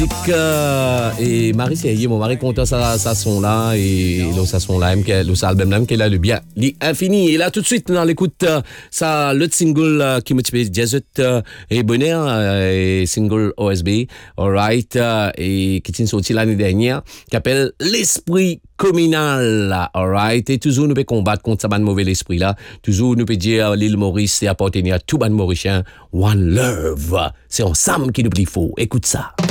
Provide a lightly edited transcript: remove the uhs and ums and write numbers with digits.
Et Marie c'est mon mari content ça son là et là ça son là le album là qu'elle a le bien l'infini et là tout de suite dans l'écoute ça le single qui me type Jazz et bonheur et single OSB alright et qui est sorti l'année dernière qui s'appelle l'esprit communal alright et toujours nous peut combattre contre ce mauvais esprit là toujours nous peut dire l'île Maurice c'est appartenir à tout ban mauricien one love c'est ensemble qui nous plie faux écoute ça.